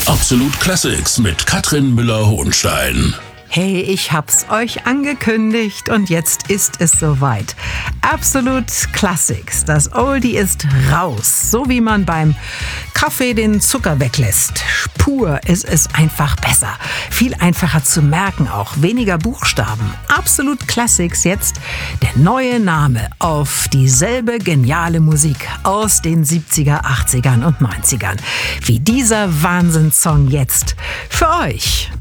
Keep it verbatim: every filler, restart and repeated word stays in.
Absolut Classics mit Katrin Müller-Hohenstein. Hey, ich hab's euch angekündigt und jetzt ist es soweit. Absolut Classics, das Oldie ist raus. So wie man beim Kaffee den Zucker weglässt. Pur ist es einfach besser. Viel einfacher zu merken auch, weniger Buchstaben. Absolut Classics jetzt der neue Name auf dieselbe geniale Musik aus den siebziger, achtzigern und neunzigern. Wie dieser Wahnsinnssong jetzt für euch.